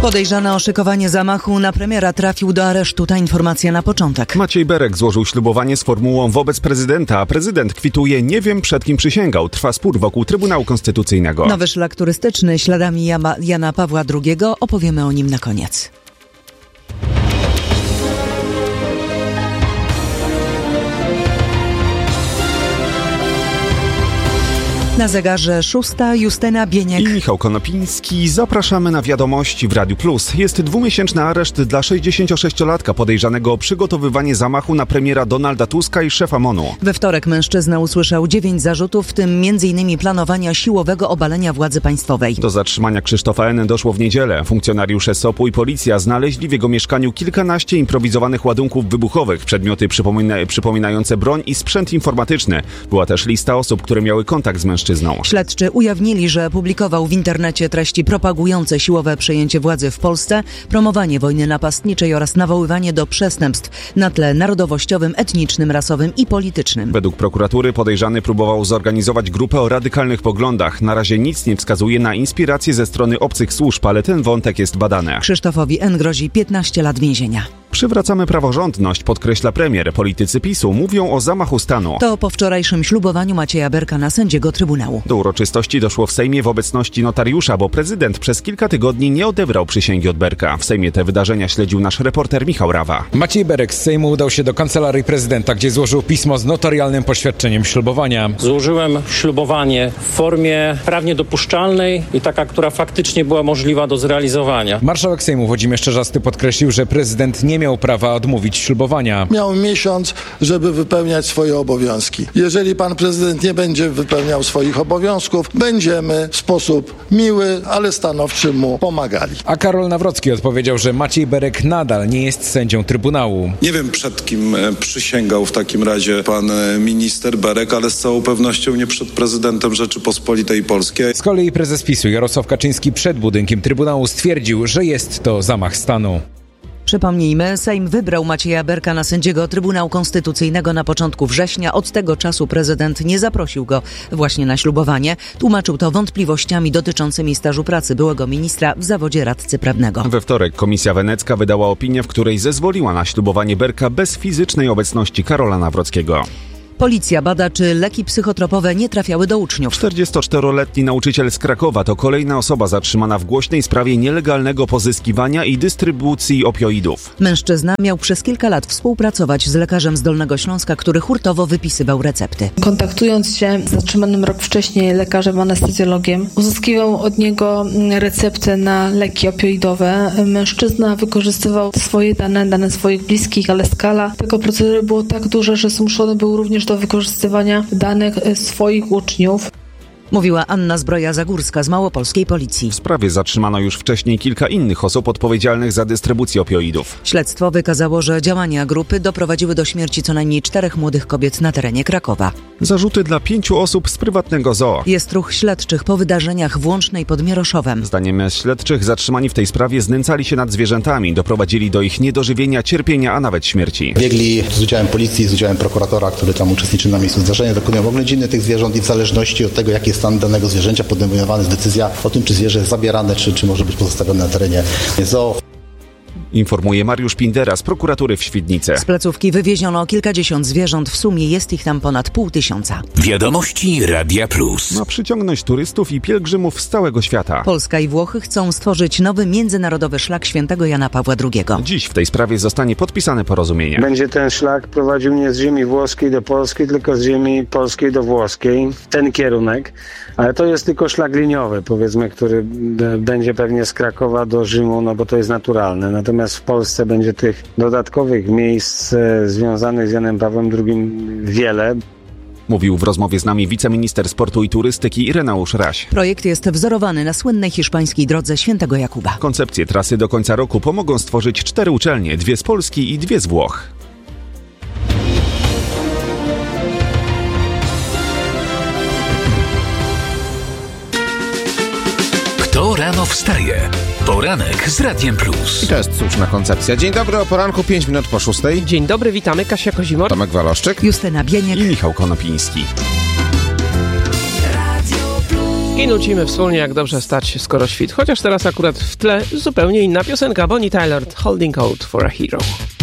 Podejrzany o szykowanie zamachu na premiera trafił do aresztu. Ta informacja na początek. Maciej Berek złożył ślubowanie z formułą wobec prezydenta, a prezydent kwituje: nie wiem, przed kim przysięgał. Trwa spór wokół Trybunału Konstytucyjnego. Nowy szlak turystyczny śladami Jana Pawła II. Opowiemy o nim na koniec. Na zegarze 6, Justyna Bieniek i Michał Konopiński. Zapraszamy na Wiadomości w Radiu Plus. Jest 2-miesięczny areszt dla 66-latka podejrzanego o przygotowywanie zamachu na premiera Donalda Tuska i szefa MON-u. We wtorek mężczyzna usłyszał 9 zarzutów, w tym m.in. planowania siłowego obalenia władzy państwowej. Do zatrzymania Krzysztofa N. doszło w niedzielę. Funkcjonariusze SOP-u i policja znaleźli w jego mieszkaniu kilkanaście improwizowanych ładunków wybuchowych, przedmioty przypominające broń i sprzęt informatyczny. Była też lista osób, które miały kontakt z mężczyzną. Śledczy ujawnili, że publikował w internecie treści propagujące siłowe przejęcie władzy w Polsce, promowanie wojny napastniczej oraz nawoływanie do przestępstw na tle narodowościowym, etnicznym, rasowym i politycznym. Według prokuratury podejrzany próbował zorganizować grupę o radykalnych poglądach. Na razie nic nie wskazuje na inspirację ze strony obcych służb, ale ten wątek jest badany. Krzysztofowi N. grozi 15 lat więzienia. Przywracamy praworządność, podkreśla premier. Politycy PiS-u mówią o zamachu stanu. To po wczorajszym ślubowaniu Macieja Berka na sędziego Trybunału. Do uroczystości doszło w Sejmie w obecności notariusza, bo prezydent przez kilka tygodni nie odebrał przysięgi od Berka. W Sejmie te wydarzenia śledził nasz reporter Michał Rawa. Maciej Berek z Sejmu udał się do kancelarii prezydenta, gdzie złożył pismo z notarialnym poświadczeniem ślubowania. Złożyłem ślubowanie w formie prawnie dopuszczalnej i taka, która faktycznie była możliwa do zrealizowania. Marszałek Sejmu Włodzimierz Czarzasty podkreślił, że prezydent nie miał prawa odmówić ślubowania. Miał miesiąc, żeby wypełniać swoje obowiązki. Jeżeli pan prezydent nie będzie wypełniał swoich obowiązków, będziemy w sposób miły, ale stanowczy mu pomagali. A Karol Nawrocki odpowiedział, że Maciej Berek nadal nie jest sędzią Trybunału. Nie wiem, przed kim przysięgał w takim razie pan minister Berek, ale z całą pewnością nie przed prezydentem Rzeczypospolitej Polskiej. Z kolei prezes PiS-u Jarosław Kaczyński przed budynkiem Trybunału stwierdził, że jest to zamach stanu. Przypomnijmy, Sejm wybrał Macieja Berka na sędziego Trybunału Konstytucyjnego na początku września. Od tego czasu prezydent nie zaprosił go właśnie na ślubowanie. Tłumaczył to wątpliwościami dotyczącymi stażu pracy byłego ministra w zawodzie radcy prawnego. We wtorek Komisja Wenecka wydała opinię, w której zezwoliła na ślubowanie Berka bez fizycznej obecności Karola Nawrockiego. Policja bada, czy leki psychotropowe nie trafiały do uczniów. 44-letni nauczyciel z Krakowa to kolejna osoba zatrzymana w głośnej sprawie nielegalnego pozyskiwania i dystrybucji opioidów. Mężczyzna miał przez kilka lat współpracować z lekarzem z Dolnego Śląska, który hurtowo wypisywał recepty. Kontaktując się z zatrzymanym rok wcześniej lekarzem anestezjologiem, uzyskiwał od niego receptę na leki opioidowe. Mężczyzna wykorzystywał swoje dane swoich bliskich, ale skala tego procedury było tak duża, że zmuszony był również do wykorzystywania danych swoich uczniów. Mówiła Anna Zbroja-Zagórska z Małopolskiej Policji. W sprawie zatrzymano już wcześniej kilka innych osób odpowiedzialnych za dystrybucję opioidów. Śledztwo wykazało, że działania grupy doprowadziły do śmierci co najmniej 4 młodych kobiet na terenie Krakowa. Zarzuty dla 5 osób z prywatnego zoo. Jest ruch śledczych po wydarzeniach w Łącznej pod Mieroszowem. Zdaniem śledczych zatrzymani w tej sprawie znęcali się nad zwierzętami, doprowadzili do ich niedożywienia, cierpienia, a nawet śmierci. Biegli z udziałem policji, z udziałem prokuratora, który tam uczestniczy na miejscu zdarzenia, dokonują oględziny tych zwierząt i w zależności od tego, jaki jest stan danego zwierzęcia, podejmowana jest decyzja o tym, czy zwierzę jest zabierane, czy może być pozostawione na terenie zoo. Informuje Mariusz Pindera z prokuratury w Świdnicy. Z placówki wywieziono kilkadziesiąt zwierząt, w sumie jest ich tam ponad 500. Wiadomości Radia Plus. Ma przyciągnąć turystów i pielgrzymów z całego świata. Polska i Włochy chcą stworzyć nowy międzynarodowy szlak świętego Jana Pawła II. Dziś w tej sprawie zostanie podpisane porozumienie. Będzie ten szlak prowadził nie z ziemi włoskiej do Polski, tylko z ziemi polskiej do włoskiej. Ten kierunek. Ale to jest tylko szlak liniowy, powiedzmy, który będzie pewnie z Krakowa do Rzymu, no bo to jest naturalne. Natomiast w Polsce będzie tych dodatkowych miejsc związanych z Janem Pawłem II wiele. Mówił w rozmowie z nami wiceminister sportu i turystyki Ireneusz Raś. Projekt jest wzorowany na słynnej hiszpańskiej drodze Świętego Jakuba. Koncepcje trasy do końca roku pomogą stworzyć 4 uczelnie, 2 z Polski i 2 z Włoch. Kto rano wstaje? Poranek z Radiem Plus. I to jest słuszna koncepcja. Dzień dobry, o poranku 5 minut po 6. Dzień dobry, witamy. Kasia Kozimor, Tomek Waloszczyk, Justyna Bieniek i Michał Konopiński. I nucimy wspólnie, jak dobrze stać się, skoro świt. Chociaż teraz akurat w tle zupełnie inna piosenka. Bonnie Tyler, Holding Out for a Hero.